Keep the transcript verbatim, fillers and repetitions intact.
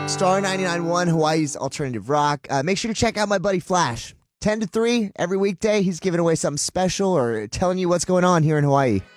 Star ninety-nine point one, Hawaii's alternative rock. Uh, make sure to check out my buddy Flash. ten to three every weekday. He's giving away something special or telling you what's going on here in Hawaii.